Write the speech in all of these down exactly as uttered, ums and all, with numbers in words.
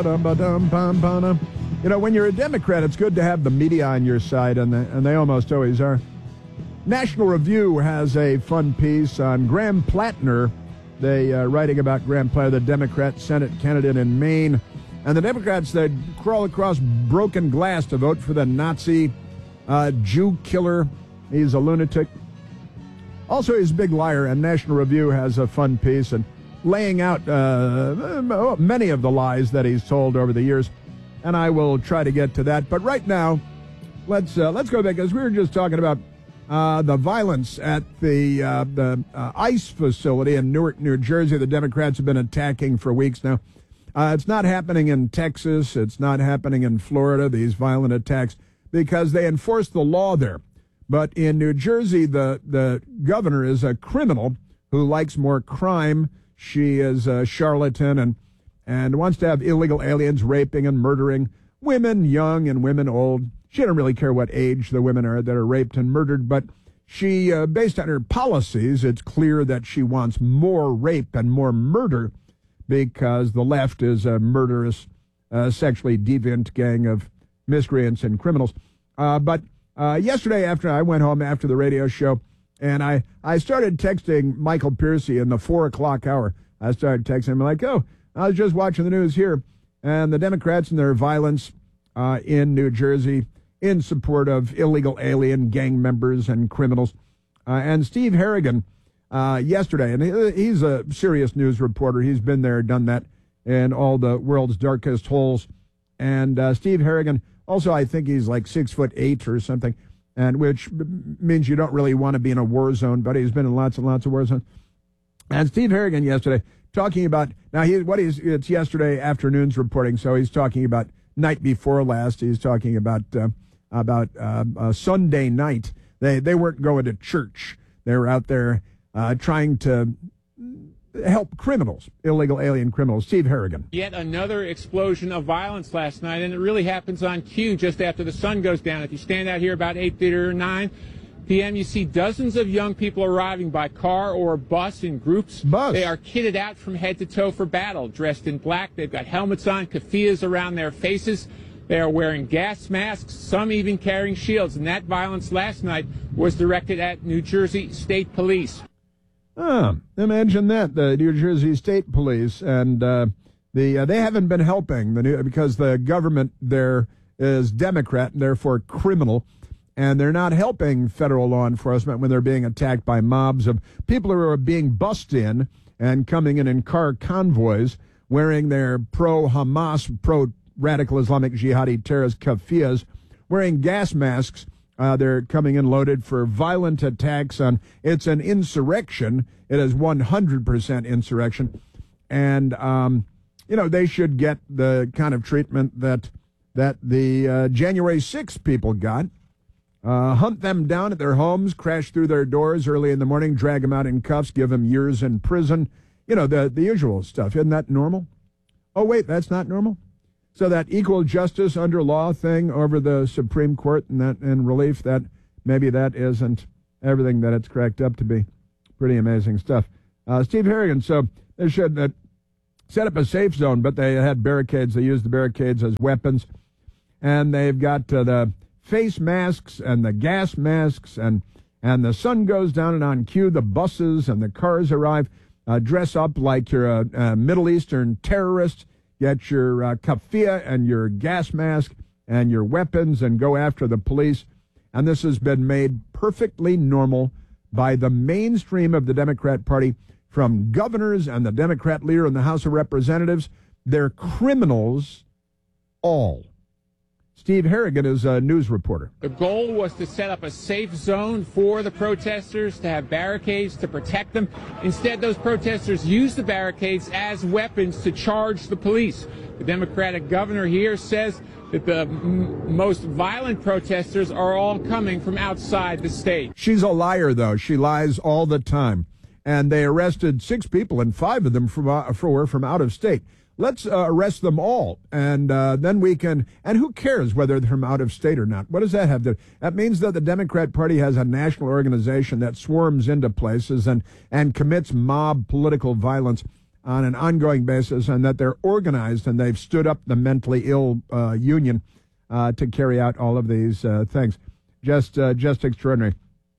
You know, when you're a Democrat, it's good to have the media on your side, and they, and they almost always are. National Review has a fun piece on Graham Plattner. They uh, writing about Graham Plattner, the Democrat Senate candidate in Maine. And the Democrats that crawl across broken glass to vote for the Nazi uh, Jew killer. He's a lunatic. Also, he's a big liar, and National Review has a fun piece and laying out uh, many of the lies that he's told over the years. And I will try to get to that. But right now, let's uh, let's go back, because we were just talking about uh, the violence at the uh, the uh, ICE facility in Newark, New Jersey. The Democrats have been attacking for weeks now. Uh, it's not happening in Texas. It's not happening in Florida, these violent attacks, because they enforce the law there. But in New Jersey, the, the governor is a criminal who likes more crime. She is a charlatan and and wants to have illegal aliens raping and murdering women young and women old. She doesn't really care what age the women are that are raped and murdered, but she, uh, based on her policies, it's clear that she wants more rape and more murder because the left is a murderous, uh, sexually deviant gang of miscreants and criminals. Uh, but uh, yesterday after I went home after the radio show, and I, I started texting Michael Piercy in the four o'clock hour. I started texting him like, oh, I was just watching the news here, and the Democrats and their violence uh, in New Jersey in support of illegal alien gang members and criminals. Uh, and Steve Harrigan uh, yesterday, and he, he's a serious news reporter. He's been there, done that in all the world's darkest holes. And uh, Steve Harrigan, also I think he's like six foot eight or something, and which means you don't really want to be in a war zone, but he's been in lots and lots of war zones. And Steve Harrigan yesterday talking about, now he, what is, it's yesterday afternoon's reporting, so he's talking about night before last. He's talking about uh, about uh, uh, Sunday night. They they weren't going to church. They were out there uh, trying to help criminals, illegal alien criminals. Steve Harrigan. Yet another explosion of violence last night, and it really happens on cue just after the sun goes down. If you stand out here about eight thirty or nine p m, you see dozens of young people arriving by car or bus in groups. Bus. They are kitted out from head to toe for battle, dressed in black. They've got helmets on, keffiyehs around their faces. They are wearing gas masks, some even carrying shields. And that violence last night was directed at New Jersey State Police. Oh, imagine that, the New Jersey State Police. And uh, the uh, they haven't been helping the new, because the government there is Democrat and therefore criminal. And they're not helping federal law enforcement when they're being attacked by mobs of people who are being bussed in and coming in in car convoys wearing their pro-Hamas, pro-radical Islamic jihadi terrorist keffiyehs, wearing gas masks. Uh, they're coming in loaded for violent attacks on, it's an insurrection. It is one hundred percent insurrection. And, um, you know, they should get the kind of treatment that, that the uh, January sixth people got. Uh, hunt them down at their homes, crash through their doors early in the morning, drag them out in cuffs, give them years in prison. You know, the, the usual stuff. Isn't that normal? Oh, wait, that's not normal? So that equal justice under law thing over the Supreme Court and that and relief, that maybe that isn't everything that it's cracked up to be. Pretty amazing stuff. Uh, Steve Harrigan, so they should uh, set up a safe zone, but they had barricades. They used the barricades as weapons. And they've got uh, the face masks and the gas masks, and and the sun goes down, and on cue the buses and the cars arrive. Uh, dress up like you're a, a Middle Eastern terrorist. Get your uh, keffiyeh and your gas mask and your weapons and go after the police. And this has been made perfectly normal by the mainstream of the Democrat Party, from governors and the Democrat leader in the House of Representatives. They're criminals all. Steve Harrigan is a news reporter. The goal was to set up a safe zone for the protesters, to have barricades to protect them. Instead, those protesters used the barricades as weapons to charge the police. The Democratic governor here says that the m- most violent protesters are all coming from outside the state. She's a liar, though. She lies all the time. And they arrested six people, and five of them from, uh, were from out of state. Let's uh, arrest them all, and uh, then we can, and who cares whether they're from out of state or not? What does that have to do? That means that the Democrat Party has a national organization that swarms into places and, and commits mob political violence. on an ongoing basis, and that they're organized and they've stood up the mentally ill uh, union uh, to carry out all of these uh, things. Just uh, just extraordinary.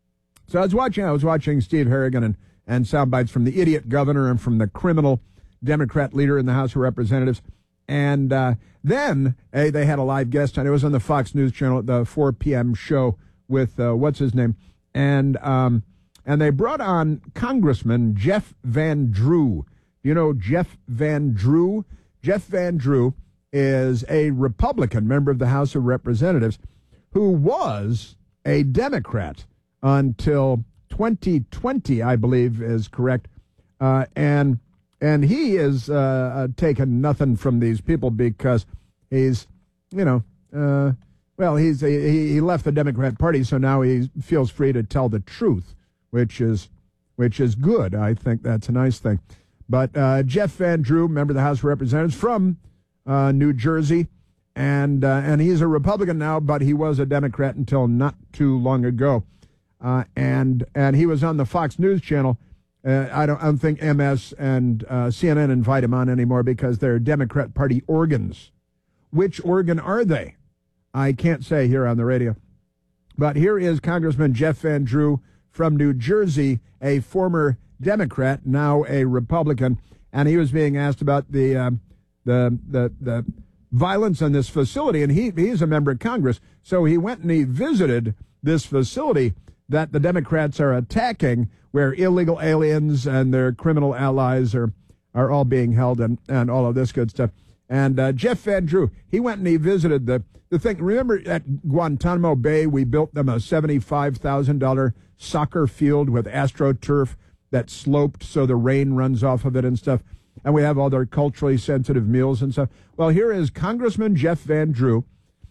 So I was watching, I was watching Steve Harrigan and, and sound bites from the idiot governor and from the criminal Democrat leader in the House of Representatives. And uh, then hey, they had a live guest on. It was on the Fox News Channel at the four p.m. show with, uh, what's his name? And um, and they brought on Congressman Jeff Van Drew. You know Jeff Van Drew? Jeff Van Drew is a Republican member of the House of Representatives who was a Democrat until twenty twenty, I believe is correct. Uh, and and he is uh, taken nothing from these people because he's, you know, uh, well, he's he, he left the Democrat Party, so now he feels free to tell the truth, which is which is good. I think that's a nice thing. But uh, Jeff Van Drew, member of the House of Representatives from uh, New Jersey, and uh, and he's a Republican now, but he was a Democrat until not too long ago. Uh, and and he was on the Fox News Channel. Uh, I don't I don't think M S and uh, C N N invite him on anymore because they're Democrat Party organs. Which organ are they? I can't say here on the radio. But here is Congressman Jeff Van Drew from New Jersey, a former Democrat, now a Republican, and he was being asked about the uh, the the the violence in this facility, and he he's a member of Congress, so he went and he visited this facility that the Democrats are attacking, where illegal aliens and their criminal allies are are all being held, and and all of this good stuff. And uh, Jeff Van Drew, he went and he visited the the thing. Remember at Guantanamo Bay, we built them a seventy-five thousand dollar soccer field with AstroTurf that sloped so the rain runs off of it and stuff. And we have all their culturally sensitive meals and stuff. Well, here is Congressman Jeff Van Drew,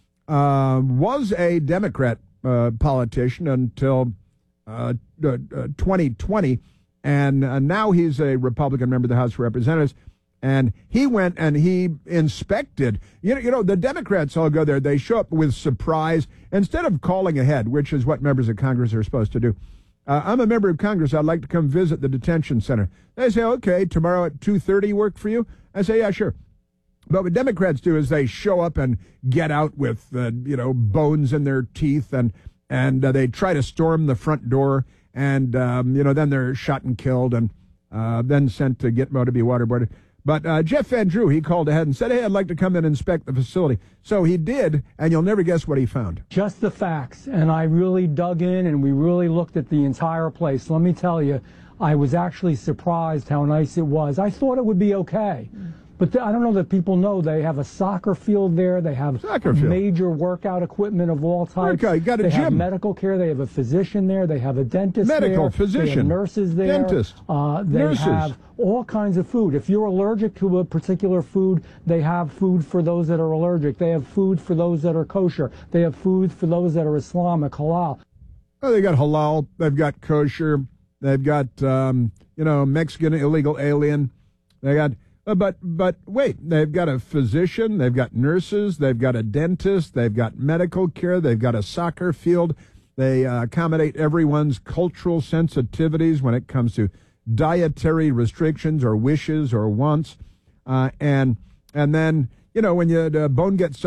uh, was a Democrat uh, politician until uh, uh, twenty twenty, and uh, now he's a Republican member of the House of Representatives. And he went and he inspected. You know, you know, the Democrats all go there. They show up with surprise instead of calling ahead, which is what members of Congress are supposed to do. Uh, I'm a member of Congress. I'd like to come visit the detention center. They say, okay, tomorrow at two thirty work for you? I say, yeah, sure. But what Democrats do is they show up and get out with, uh, you know, bones in their teeth, and and uh, they try to storm the front door, and, um, you know, then they're shot and killed and uh, then sent to Gitmo to be waterboarded. But uh, Jeff Van Drew, he called ahead and said, hey, I'd like to come in and inspect the facility. So he did, and you'll never guess what he found. Just the facts, and I really dug in, and we really looked at the entire place. Let me tell you, I was actually surprised how nice it was. I thought it would be okay. But I don't know that people know they have a soccer field there. They have soccer field. Major workout equipment of all types. Okay, you got a they gym. have medical care. They have a physician there. They have a dentist medical, there. physician. They have nurses there. Dentist. Uh, they nurses. have all kinds of food. If you're allergic to a particular food, they have food for those that are allergic. They have food for those that are kosher. They have food for those that are Islamic, halal. Oh, they got halal. They've got kosher. They've got, um, you know, Mexican illegal alien. They got... Uh, but but wait, they've got a physician, they've got nurses, they've got a dentist, they've got medical care, they've got a soccer field. They uh, accommodate everyone's cultural sensitivities when it comes to dietary restrictions or wishes or wants. Uh, and and then, you know, when you, the bone gets